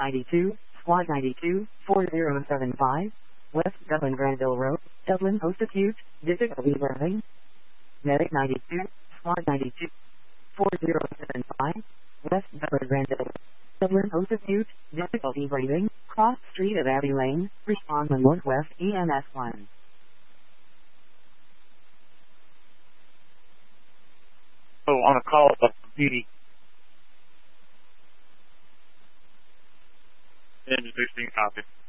92, Squad 92, 4075, West Dublin Granville Road, Dublin Post Acute, District of Irving. Medic 92, Squad 92, 4075, West Dublin Granville, Dublin Post Acute, difficulty breathing, cross street of Abbey Lane, respond to Northwest EMS 1. So on a call of duty. Engine 16 copy.